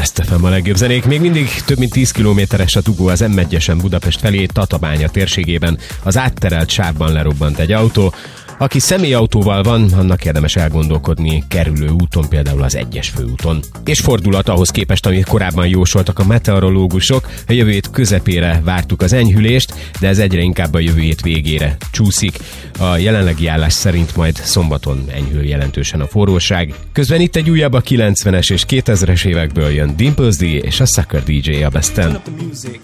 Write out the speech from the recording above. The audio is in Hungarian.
Best FM a legjobb zenék. Még mindig több mint 10 kilométeres a dugó az M1-esen Budapest felé, Tatabánya térségében. Az átterelt sávban lerobbant egy autó. Aki személyautóval van, annak érdemes elgondolkodni kerülő úton, például az 1-es főúton. És fordulat ahhoz képest, amit korábban jósoltak a meteorológusok. A jövő hét közepére vártuk az enyhülést, de ez egyre inkább a jövő hét végére csúszik. A jelenlegi állás szerint majd szombaton enyhül jelentősen a forróság. Közben itt egy újabb a 90-es és 2000-es évekből jön Dimples D és a Sucker DJ a Besten.